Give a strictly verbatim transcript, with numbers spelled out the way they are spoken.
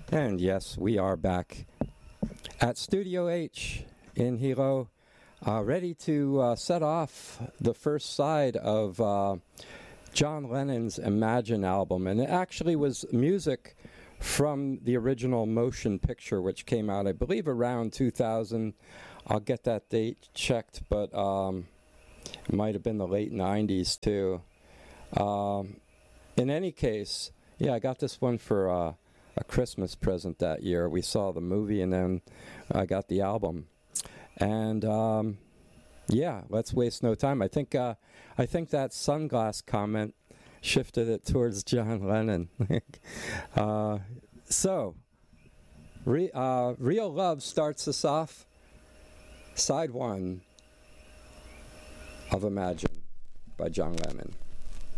And yes, we are back at Studio H in Hilo, uh, ready to uh, set off the first side of uh, John Lennon's Imagine album. And it actually was music from the original motion picture, which came out, I believe, around two thousand. I'll get that date checked, but um, it might have been the late nineties, too. Um, in any case, yeah, I got this one for uh, a Christmas present that year. We saw the movie, and then I got the album. And um, yeah, let's waste no time. I think uh, I think that sunglass comment shifted it towards John Lennon. uh, so, re- uh, Real Love starts us off. Side one of Imagine by John Lennon.